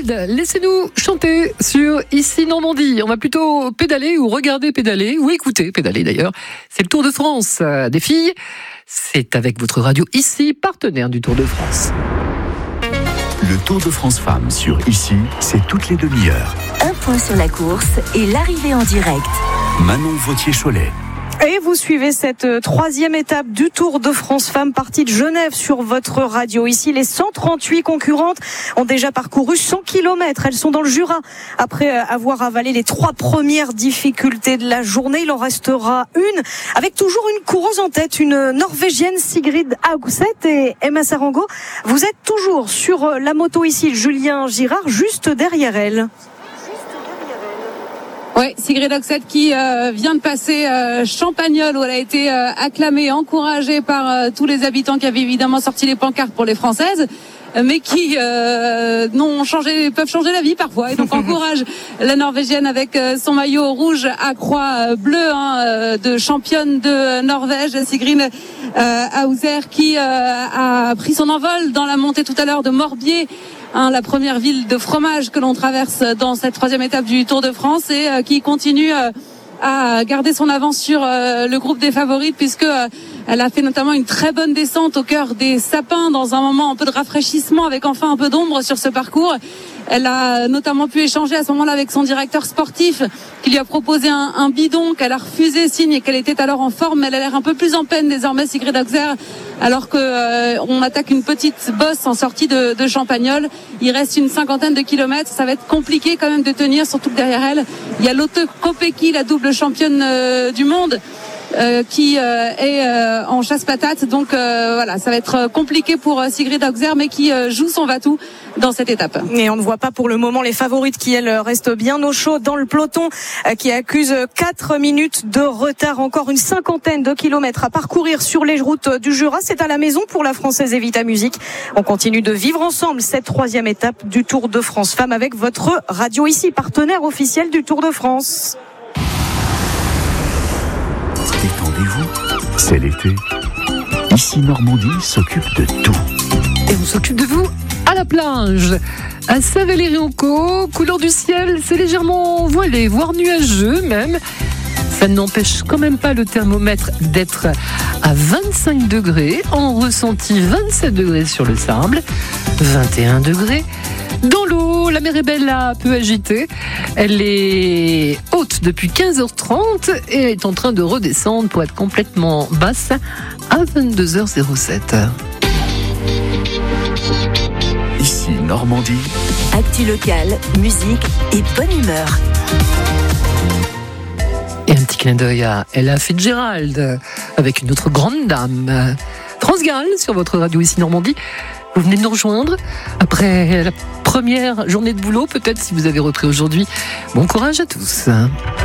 Gérald, laissez-nous chanter sur Ici Normandie. On va plutôt pédaler ou regarder pédaler ou écouter pédaler d'ailleurs. C'est le Tour de France des filles. C'est avec votre radio Ici, partenaire du Tour de France. Le Tour de France Femmes sur Ici, c'est toutes les demi-heures. Un point sur la course et l'arrivée en direct. Manon Vautier-Cholet. Et vous suivez cette troisième étape du Tour de France Femmes, partie de Genève sur votre radio. Ici, les 138 concurrentes ont déjà parcouru 100 km. Elles sont dans le Jura. Après avoir avalé les 3 premières difficultés de la journée, il en restera une, avec toujours une coureuse en tête, une Norvégienne, Sigrid Haugset et Emma Sarango. Vous êtes toujours sur la moto ici, Julien Girard, juste derrière elle. Oui, Sigrid Haugset qui vient de passer Champagnole, où elle a été acclamée, encouragée par tous les habitants qui avaient évidemment sorti les pancartes pour les Françaises, mais qui peuvent changer la vie parfois. Et donc encourage la Norvégienne avec son maillot rouge à croix bleue de championne de Norvège, Sigrid Haugset, qui a pris son envol dans la montée tout à l'heure de Morbier. La première ville de fromage que l'on traverse dans cette troisième étape du Tour de France, et qui continue à garder son avance sur le groupe des favorites, puisque elle a fait notamment une très bonne descente au cœur des sapins dans un moment un peu de rafraîchissement, avec enfin un peu d'ombre sur ce parcours. Elle a notamment pu échanger à ce moment-là avec son directeur sportif, qui lui a proposé un bidon qu'elle a refusé, signe qu'elle était alors en forme, mais elle a l'air un peu plus en peine désormais, Sigrid Haugset, alors que on attaque une petite bosse en sortie de Champagnole. Il reste une 50aine de kilomètres, ça va être compliqué quand même de tenir, surtout que derrière elle, il y a Lotte Kopecky, la double championne du monde, qui est en chasse-patate. Donc voilà, ça va être compliqué pour Sigrid Haugset, mais qui joue son va-tout dans cette étape. Et on ne voit pas pour le moment les favorites qui, elles, restent bien au chaud dans le peloton, qui accuse 4 minutes de retard. Encore une 50aine de kilomètres à parcourir sur les routes du Jura. C'est à la maison pour la Française Evita Musique. On continue de vivre ensemble cette troisième étape du Tour de France Femmes avec votre radio Ici, partenaire officiel du Tour de France. Détendez-vous, c'est l'été. Ici Normandie s'occupe de tout. Et on s'occupe de vous à la plage, à Saint-Valery-en-Caux. Couleur du ciel, c'est légèrement voilé, voire nuageux même. Ça n'empêche quand même pas le thermomètre d'être à 25 degrés, en ressenti 27 degrés sur le sable, 21 degrés. Dans l'eau, la mer est belle là, peu agitée. Elle est haute depuis 15h30 et est en train de redescendre pour être complètement basse à 22h07. Ici Normandie. Actu locale, musique et bonne humeur. Et un petit clin d'œil à Ella Fitzgerald avec une autre grande dame. France Gall sur votre radio Ici Normandie. Vous venez de nous rejoindre après la première journée de boulot, peut-être si vous avez repris aujourd'hui. Bon courage à tous.